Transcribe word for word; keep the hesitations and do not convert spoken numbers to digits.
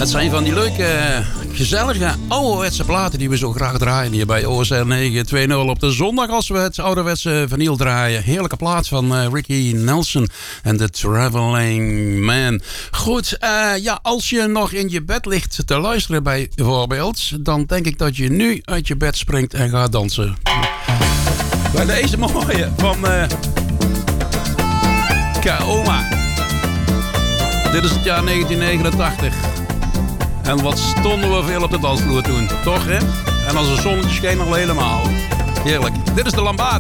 Het zijn van die leuke, gezellige, ouderwetse platen die we zo graag draaien hier bij O S R negen twee nul op de zondag als we het ouderwetse vinyl draaien. Heerlijke plaat van uh, Ricky Nelson en The Traveling Man. Goed, uh, ja, als je nog in je bed ligt te luisteren bijvoorbeeld, dan denk ik dat je nu uit je bed springt en gaat dansen. Bij deze mooie van uh, Kaoma. Dit is het jaar negentien negenentachtig. En wat stonden we veel op de dansvloer toen, toch hè? En als een zonnetje scheen al helemaal. Heerlijk. Dit is de Lambada.